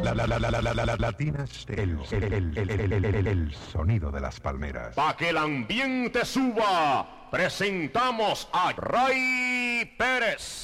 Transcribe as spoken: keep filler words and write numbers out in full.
La, la, la, la, la, la, la, la, Latina Stereo. El, el, el, el, el, el, el sonido de las palmeras. Pa' que el ambiente suba, presentamos a Ray Pérez.